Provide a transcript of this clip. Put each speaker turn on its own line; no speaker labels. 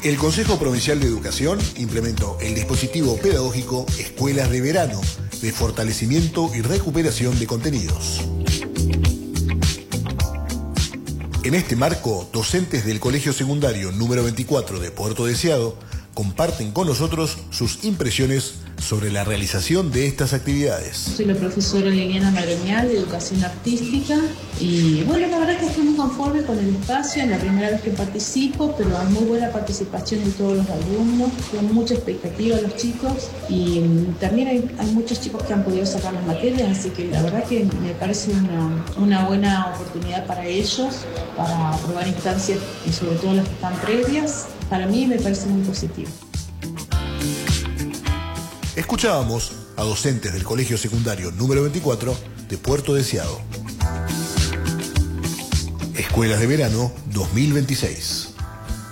El Consejo Provincial de Educación implementó el dispositivo pedagógico Escuelas de Verano, de fortalecimiento y recuperación de contenidos. En este marco, docentes del Colegio Secundario número 24 de Puerto Deseado comparten con nosotros sus impresiones sobre la realización de estas actividades.
Soy la profesora Liliana Madronial de Educación Artística y bueno, la verdad es que estoy muy conforme con el espacio, es la primera vez que participo, pero hay muy buena participación de todos los alumnos, con mucha expectativa los chicos y también hay muchos chicos que han podido sacar las materias, así que la verdad que me parece una buena oportunidad para ellos, para aprobar instancias y sobre todo las que están previas. Para mí me parece muy positivo.
Escuchábamos a docentes del Colegio Secundario número 24 de Puerto Deseado. Escuelas de Verano 2026.